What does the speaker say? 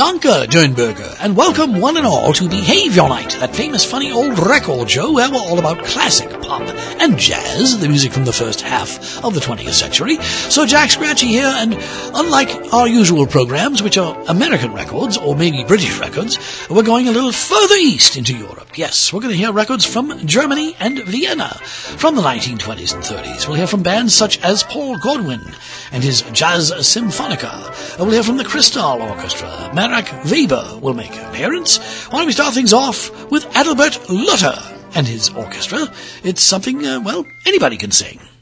Danke, Dernberger, and welcome one and all to Behavior Night, that famous funny old record show where we're all about classic pop and jazz, the music from the first half of the 20th century. So Jack Scratchy here, and unlike our usual programs, which are American records, or maybe British records, we're going a little further east into Europe. Yes, we're going to hear records from Germany and Vienna from the 1920s and 30s. We'll hear from bands such as Paul Godwin and his Jazz Symphonica. We'll hear from the Kristall Orchestra. Marek Weber will make an appearance. Why don't we start things off with Adalbert Lutter and his orchestra? It's something, anybody can sing.